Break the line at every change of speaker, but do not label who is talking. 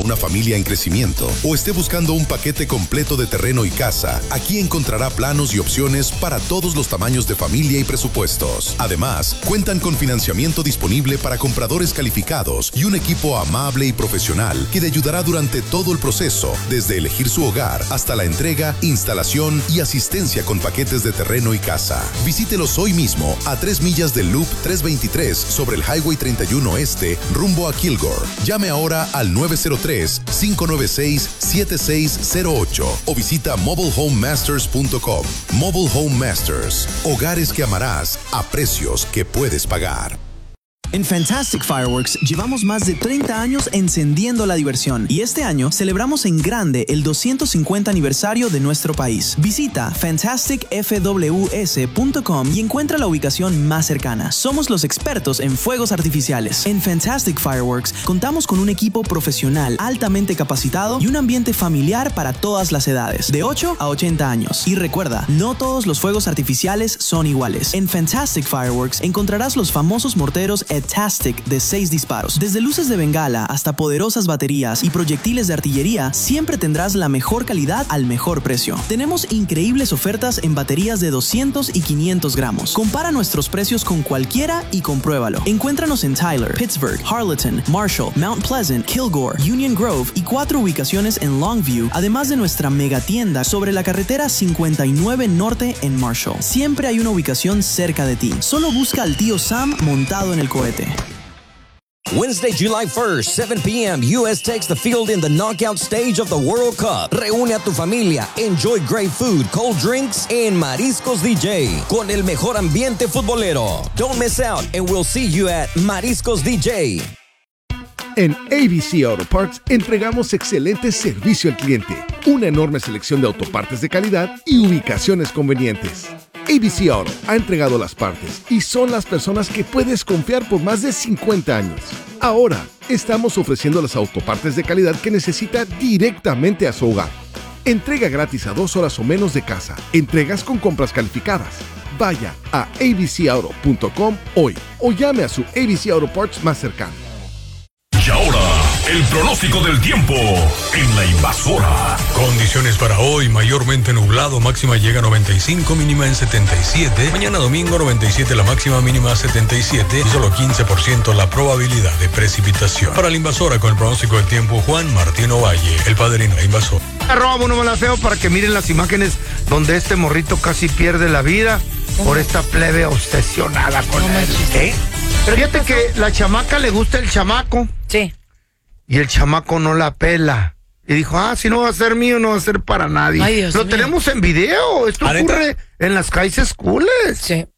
una familia en crecimiento o esté buscando un paquete completo de terreno y casa, aquí encontrará planos y opciones para todos los tamaños de familia y presupuestos. Además, cuentan con financiamiento disponible para compradores calificados y un equipo amable y profesional que le ayudará durante todo el proceso, desde elegir su hogar hasta la entrega, instalación y asistencia con paquetes de terreno y casa. Visítelos hoy mismo a 3 millas del Loop 323 sobre el Highway 31 Este, rumbo a Kilgore. Llame ahora al 903-596-7608 o visita mobilehomemasters.com. Mobile Home Masters. Hogares que amarás a precios que puedes pagar.
En Fantastic Fireworks llevamos más de 30 años encendiendo la diversión y este año celebramos en grande el 250 aniversario de nuestro país. Visita fantasticfws.com y encuentra la ubicación más cercana. Somos los expertos en fuegos artificiales. En Fantastic Fireworks contamos con un equipo profesional altamente capacitado y un ambiente familiar para todas las edades, de 8 a 80 años. Y recuerda, no todos los fuegos artificiales son iguales. En Fantastic Fireworks encontrarás los famosos morteros Tastic de 6 disparos. Desde luces de bengala hasta poderosas baterías y proyectiles de artillería, siempre tendrás la mejor calidad al mejor precio. Tenemos increíbles ofertas en baterías de 200 y 500 gramos. Compara nuestros precios con cualquiera y compruébalo. Encuéntranos en Tyler, Pittsburgh, Harleton, Marshall, Mount Pleasant, Kilgore, Union Grove y 4 ubicaciones en Longview, además de nuestra megatienda sobre la carretera 59 Norte en Marshall. Siempre hay una ubicación cerca de ti. Solo busca al tío Sam montado en el cohete.
Wednesday, July 1st, 7 p.m., U.S. takes the field in the knockout stage of the World Cup. Reúne a tu familia, enjoy great food, cold drinks, en Mariscos DJ, con el mejor ambiente futbolero. Don't miss out, and we'll see you at Mariscos DJ.
En ABC Auto Parts entregamos excelente servicio al cliente, una enorme selección de autopartes de calidad y ubicaciones convenientes. ABC Auto ha entregado las partes y son las personas que puedes confiar por más de 50 años. Ahora, estamos ofreciendo las autopartes de calidad que necesita directamente a su hogar. Entrega gratis a 2 horas o menos de casa. Entregas con compras calificadas. Vaya a abcauto.com hoy o llame a su ABC Auto Parts más cercano.
Y ahora, el pronóstico del tiempo en La Invasora.
Condiciones para hoy, mayormente nublado, máxima llega a 95, mínima en 77. Mañana domingo 97, la máxima, mínima 77 y solo 15% la probabilidad de precipitación. Para La Invasora, con el pronóstico del tiempo, Juan Martín Ovalle, el padrino La Invasora.
Arroba Bueno Mala Feo para que miren las imágenes donde este morrito casi pierde la vida por esta plebe obsesionada con él. ¿Eh? Pero fíjate que la chamaca le gusta el chamaco.
Sí.
Y el chamaco no la pela. Y dijo, si no va a ser mío, no va a ser para nadie.
Ay, Dios
Lo
mío.
tenemos en video. Esto ocurre en las high schools.
Sí.